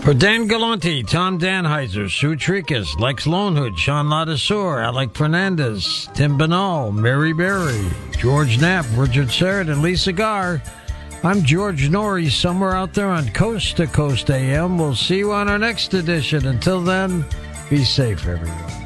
For Dan Galanti, Tom Danheiser, Sue Tricus, Lex Lonehood, Sean Ladasur, Alec Fernandez, Tim Banal, Mary Berry, George Knapp, Richard Sheridan, Lisa Garr, I'm George Norrie, somewhere out there on Coast to Coast AM. We'll see you on our next edition. Until then, be safe, everyone.